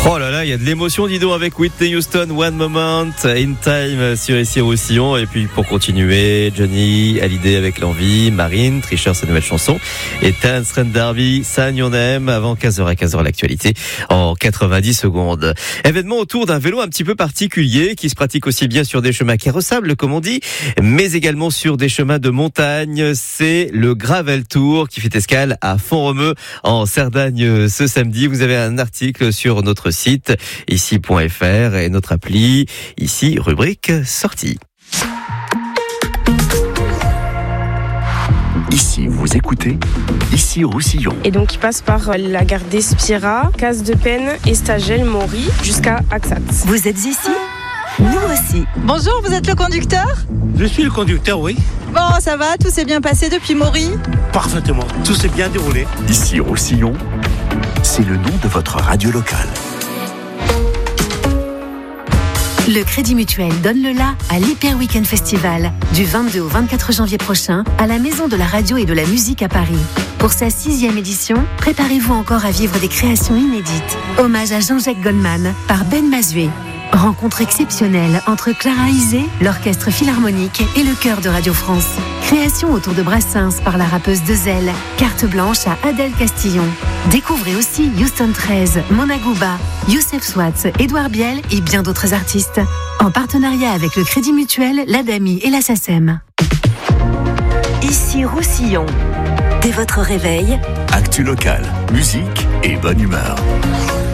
Oh là là, il y a de l'émotion, dis donc, avec Whitney Houston, One Moment in Time sur Ici Roussillon. Et puis pour continuer, Johnny Hallyday avec L'Envie, Marine, Tricheur, sa nouvelle chanson, et Terence Darby, Sign Your Name, avant 15h à 15h l'actualité en 90 secondes. Événement autour d'un vélo un petit peu particulier qui se pratique aussi bien sur des chemins carrossables, comme on dit, mais également sur des chemins de montagne. C'est le Gravel Tour qui fait escale à Font-Romeu en Cerdagne ce samedi. Vous avez un article sur notre site ici.fr et notre appli ici rubrique sortie. Ici, vous écoutez Ici Roussillon. Et donc il passe par la gare d'Espira, Casse-de-Penne, Estagel, Maury jusqu'à Axat. Vous êtes ici ? Nous aussi. Bonjour, vous êtes le conducteur ? Je suis le conducteur, oui. Bon, ça va, tout s'est bien passé depuis Maury ? Parfaitement, tout s'est bien déroulé. Ici Roussillon, c'est le nom de votre radio locale. Le Crédit Mutuel donne le la à l'Hyper Weekend Festival du 22 au 24 janvier prochain à la Maison de la Radio et de la Musique à Paris. Pour sa 6e édition, préparez-vous encore à vivre des créations inédites. Hommage à Jean-Jacques Goldman par Ben Mazué. Rencontre exceptionnelle entre Clara Isé, l'Orchestre Philharmonique et le Chœur de Radio France. Création autour de Brassens par la rappeuse Dezel. Carte blanche à Adèle Castillon. Découvrez aussi Houston 13, Mona Gouba, Youssef Swatz, Édouard Biel et bien d'autres artistes. En partenariat avec le Crédit Mutuel, l'ADAMI et la SACEM. Ici Roussillon. Dès votre réveil, Actu locale, musique et bonne humeur.